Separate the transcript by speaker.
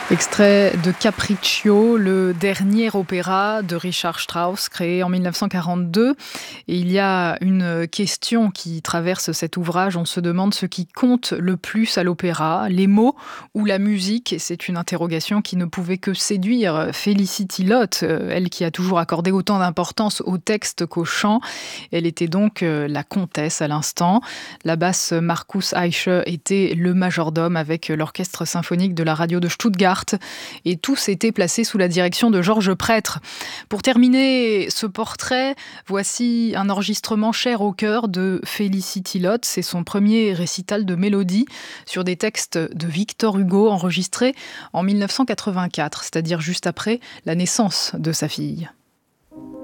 Speaker 1: Extrait de Capriccio, le dernier opéra de Richard Strauss, créé en 1942. Et il y a une question qui traverse cet ouvrage. On se demande ce qui compte le plus à l'opéra, les mots ou la musique. Et c'est une interrogation qui ne pouvait que séduire Felicity Lott, elle qui a toujours accordé autant d'importance au texte qu'au chant. Elle était donc la comtesse à l'instant. La basse Markus Eiche était le majordome avec l'orchestre symphonique de la radio de Stuttgart. Et tous étaient placés sous la direction de Georges Prêtre. Pour terminer ce portrait, voici un enregistrement cher au cœur de Felicity Lott. C'est son premier récital de mélodie sur des textes de Victor Hugo enregistrés en 1984, c'est-à-dire juste après la naissance de sa fille.